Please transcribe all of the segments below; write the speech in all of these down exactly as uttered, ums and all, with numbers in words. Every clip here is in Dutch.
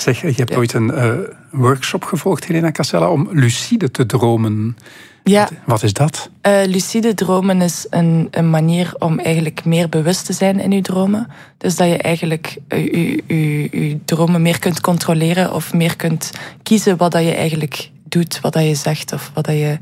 Zeg, je hebt ja. ooit een uh, workshop gevolgd, Helena Cassella, om lucide te dromen. Ja. Wat, wat is dat? Uh, lucide dromen is een, een manier om eigenlijk meer bewust te zijn in je dromen. Dus dat je eigenlijk uh, je, je, je dromen meer kunt controleren of meer kunt kiezen wat dat je eigenlijk doet, wat dat je zegt of wat dat je,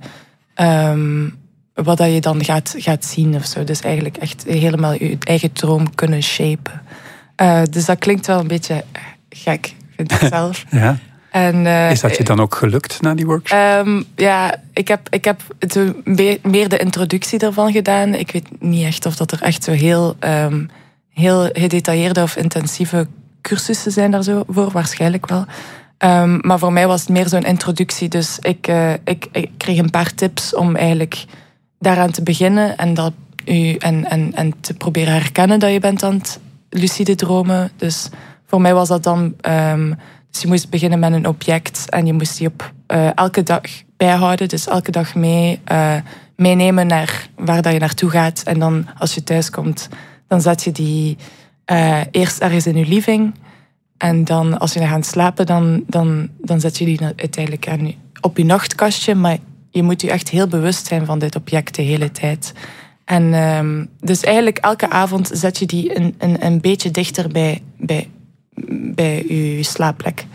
um, wat dat je dan gaat, gaat zien of zo. Dus eigenlijk echt helemaal je eigen droom kunnen shapen. Uh, dus dat klinkt wel een beetje gek, vind ik zelf. Ja. En, uh, is dat je dan ook gelukt na die workshop? Um, ja, ik heb, ik heb zo meer de introductie ervan gedaan. Ik weet niet echt of dat er echt zo heel, um, heel gedetailleerde of intensieve cursussen zijn daarvoor. Waarschijnlijk wel. Um, maar voor mij was het meer zo'n introductie. Dus ik, uh, ik, ik kreeg een paar tips om eigenlijk daaraan te beginnen. En, dat u, en, en, en te proberen herkennen dat je bent aan het lucide dromen. Dus voor mij was dat dan... Um, Dus je moest beginnen met een object en je moest die op uh, elke dag bijhouden. Dus elke dag mee, uh, meenemen naar waar dat je naartoe gaat. En dan als je thuis komt, dan zet je die uh, eerst ergens in je living. En dan als je gaat slapen, dan, dan, dan zet je die uiteindelijk aan, op je nachtkastje. Maar je moet je echt heel bewust zijn van dit object de hele tijd. En um, dus eigenlijk elke avond zet je die een, een, een beetje dichter bij... bij bij je slaapplek.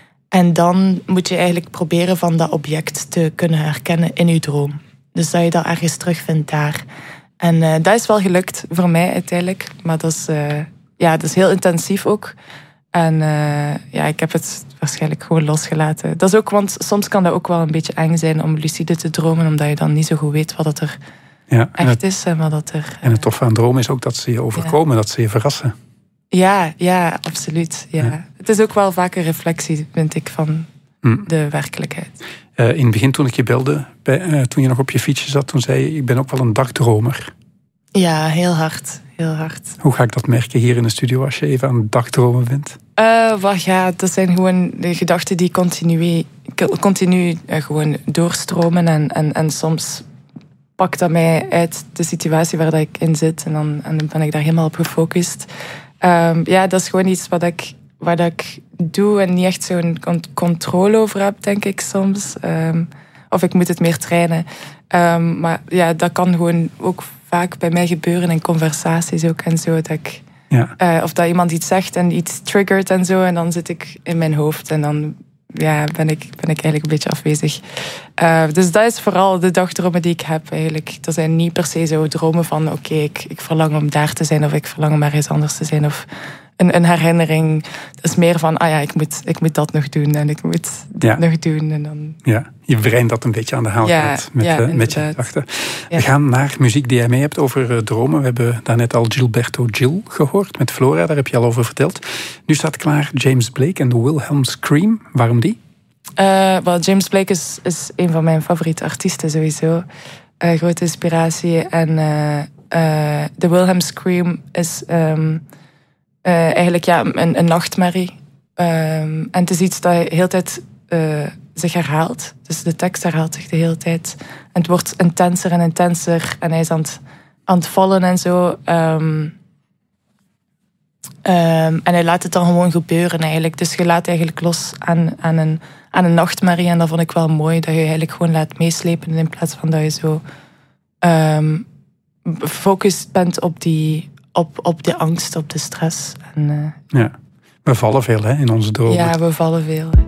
En dan moet je eigenlijk proberen van dat object te kunnen herkennen in je droom. Dus dat je dat ergens terugvindt daar. En uh, dat is wel gelukt voor mij uiteindelijk. Maar dat is, uh, ja, dat is heel intensief ook. En uh, ja, ik heb het waarschijnlijk gewoon losgelaten. Dat is ook, want soms kan dat ook wel een beetje eng zijn om lucide te dromen, omdat je dan niet zo goed weet wat dat er ja, echt het, is. En, wat dat er, uh, en het toffe aan dromen is ook dat ze je overkomen, ja. dat ze je verrassen. Ja, ja, absoluut. Ja. Ja. Het is ook wel vaak een reflectie, vind ik, van mm. de werkelijkheid. Uh, in het begin, toen ik je belde, bij, uh, toen je nog op je fietsje zat, toen zei je, ik ben ook wel een dagdromer. Ja, heel hard. Heel hard. Hoe ga ik dat merken hier in de studio als je even aan het dagdromen bent? Uh, well, ja, dat zijn gewoon de gedachten die continu, continu uh, gewoon doorstromen. En, en, en soms pakt dat mij uit de situatie waar dat ik in zit. En dan, en dan ben ik daar helemaal op gefocust. Um, ja, dat is gewoon iets wat ik, wat ik doe en niet echt zo'n controle over heb, denk ik soms. Um, of ik moet het meer trainen. Um, maar ja, dat kan gewoon ook vaak bij mij gebeuren in conversaties ook en zo. Dat ik, ja. uh, of dat iemand iets zegt en iets triggert en zo. En dan zit ik in mijn hoofd en dan ja, ben, ik, ben ik eigenlijk een beetje afwezig. Uh, dus dat is vooral de dagdromen die ik heb eigenlijk. Dat zijn niet per se zo dromen van oké, okay, ik, ik verlang om daar te zijn of ik verlang om ergens anders te zijn. Of een, een herinnering. Dat is meer van, ah ja, ik moet, ik moet dat nog doen en ik moet dit ja. nog doen. En dan... Ja, je brein dat een beetje aan de haal ja, gaat met, ja, uh, met je gedachten. Ja. We gaan naar muziek die jij mee hebt over uh, dromen. We hebben daarnet al Gilberto Gil gehoord met Flora, daar heb je al over verteld. Nu staat klaar James Blake en de Wilhelm Scream. Waarom die? Uh, well, James Blake is, is een van mijn favoriete artiesten sowieso. Uh, grote inspiratie. En uh, uh, de Wilhelm Scream is um, uh, eigenlijk ja, een, een nachtmerrie. Um, en het is iets dat de hele tijd uh, zich herhaalt. Dus de tekst herhaalt zich de hele tijd. En het wordt intenser en intenser. En hij is aan het, aan het vallen en zo. Um, Um, en hij laat het dan gewoon gebeuren eigenlijk. Dus je laat eigenlijk los aan, aan, een, aan een nachtmerrie. En dat vond ik wel mooi. Dat je eigenlijk gewoon laat meeslepen. In plaats van dat je zo um, gefocust bent op die, op, op de angst, op de stress. En, uh, ja, we vallen veel hè, in onze dromen. Ja, we vallen veel.